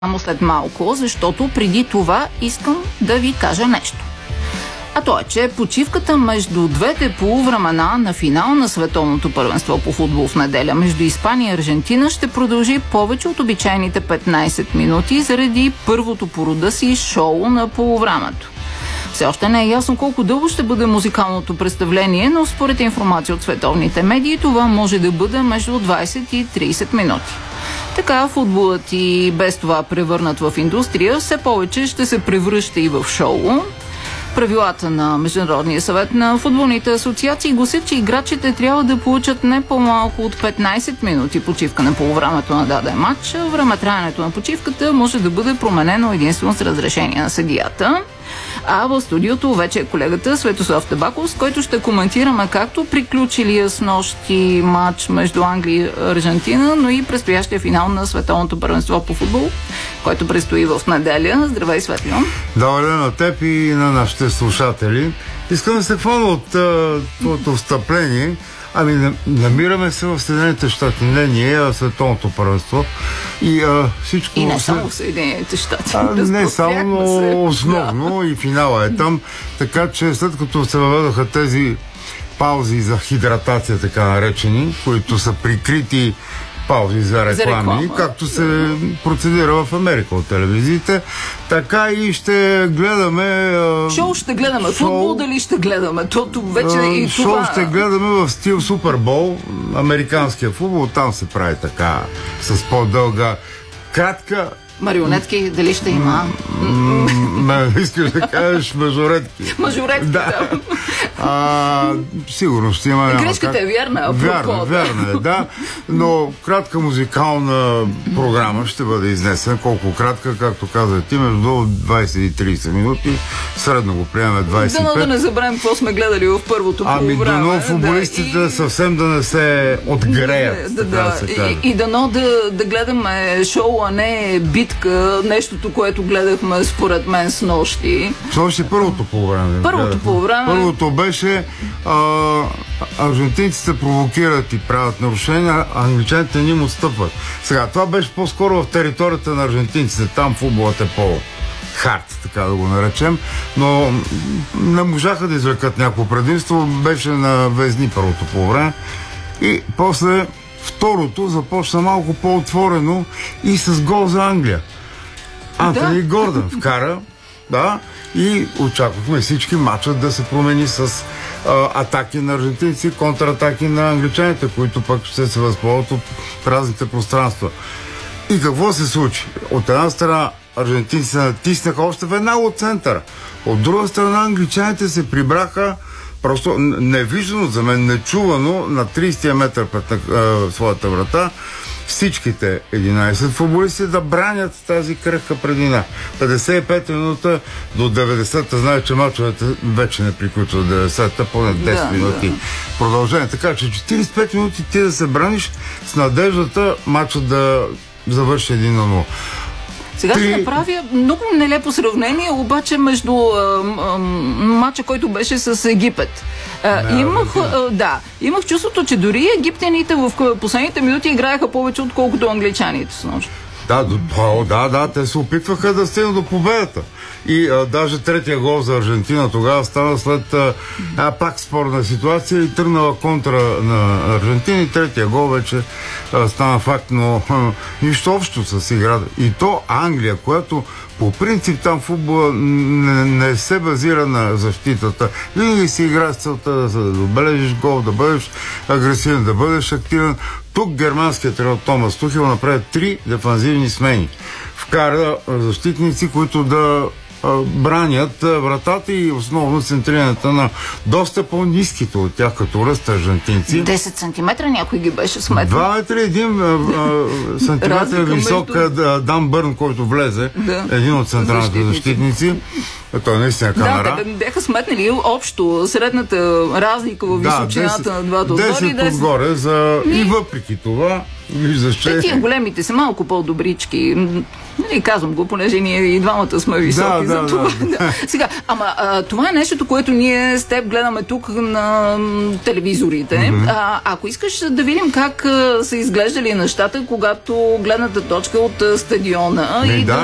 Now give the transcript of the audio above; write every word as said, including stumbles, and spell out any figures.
само след малко, защото преди това искам да ви кажа нещо. А то е, че почивката между двете полувремена на финал на Световното първенство по футбол в неделя между Испания и Аржентина ще продължи повече от обичайните петнайсет минути заради първото по рода си шоу на полувремето. Все още не е ясно колко дълго ще бъде музикалното представление, но според информация от световните медии това може да бъде между двайсет и трийсет минути. Така футболът и без това превърнат в индустрия все повече ще се превръща и в шоу. Правилата на Международния съвет на футболните асоциации гласят, че играчите трябва да получат не по-малко от петнайсет минути почивка на полувремето на даден матч. Времетраенето на почивката може да бъде променено единствено с разрешение на съдията. А в студиото вече е колегата Светослав Табаков, с който ще коментираме както приключилия с нощи матч между Англия и Аржентина, но и предстоящия финал на Световното първенство по футбол, който предстои в неделя. Здравей, Светлио! Добър ден на теб и на нашите слушатели. Искам да се хвана от твоето встъпление. Ами, намираме се в Съединените щати, не ние, а Световното първенство. И а, всичко... И не само в Съединените щати. А, не само, но основно да. И финала е там. Така че след като се въведоха тези паузи за хидратация, така наречени, които са прикрити паузи за реклами, за реклама. Както се процедира в Америка от телевизиите, така и ще гледаме... Шоу ще гледаме, шоу, футбол дали ще гледаме, тото вече а, и шоу това... Шоу ще гледаме в стил Супербол, американския футбол, там се прави така, с по-дълга, кратка... Марионетки, дали ще има? Не, искаш да кажеш мажоретки. Мажоретки, да. А, сигурно ще има. Грешката е вярна. Вярна, вярна е, да. Но кратка музикална програма ще бъде изнесена. Колко кратка, както каза ти, между двайсет и трийсет минути. Средно го приемаме двайсет и пет. Дано да не забравим какво сме гледали в първото ами, по време. Ами дано футболистите да, и... съвсем да не се отгреят. Да, да, да. И, и дано да, да гледаме шоу, а не битка, нещото, което гледахме според мен с нощи. С нощи първото по време. Първото по време. Първото беше а, аржентинците провокират и правят нарушения, а англичаните не им отстъпват. Сега, това беше по-скоро в територията на аржентинците. Там футболът е по-хард, така да го наречем, но не можаха да извлекат някакво предимство. Беше на везни първото по време. И после второто започна малко по-отворено и с гол за Англия. Антони да. Гордън вкара, да, и очаквахме всички матчът да се промени с а, атаки на аржентинци, контратаки на англичаните, които пък ще се възползват от празните пространства. И какво се случи? От една страна аржентинци се натиснаха още веднага от центъра. От друга страна англичаните се прибраха просто невиждано за мен, нечувано на трийсетия метър пред а, своята врата всичките единайсет футболисти да бранят тази кръхка предина. петдесет и пета минута до деветдесета, знае, че мачовете вече не приключват деветдесета, поне десет да, минути да. Продължение. Така че четирийсет и пет минути ти да се браниш с надеждата мачът да завърши един на нула. Сега ще направя много нелепо сравнение, обаче между а, а, матча, който беше с Египет. А, не, имах, а, да, имах чувството, че дори египтяните в последните минути играеха повече, отколкото англичаните с нощ. Да, да, да, те се опитваха да стигнат до победата. И а, даже третия гол за Аржентина тогава стана след а, а, пак спорна ситуация и тръгнала контра на Аржентина и третия гол вече а, стана факт, но а, нищо общо с играта. И то Англия, която по принцип там футбола не, не се базира на защитата. Винаги си игра с целта да, да отбележиш гол, да бъдеш агресивен, да бъдеш активен. Тук германският тренер Томас Тухел направи три дефанзивни смени. Вкара защитници, които да бранят вратата и основно центрирането на доста по-ниските от тях като ръст аржентинци. десет сантиметра някой ги беше сметнал. два метра един сантиметра висок между... Дан Бърн, който влезе, да. Един от централните защитници. Той наистина камера. Да, те бяха сметнали общо средната разлика в височината да, на двата отбора. десет отгоре за... И въпреки това Виждаш, че... Те тия големите са малко по-добрички. Нали, казвам го, понеже ние и двамата сме високи. Да, за да, това. да. Да. Сега, ама а, това е нещото, което ние с теб гледаме тук на м, телевизорите. Mm-hmm. А, ако искаш да видим как а, са изглеждали нещата, когато гледната точка от а, стадиона Не, и да. да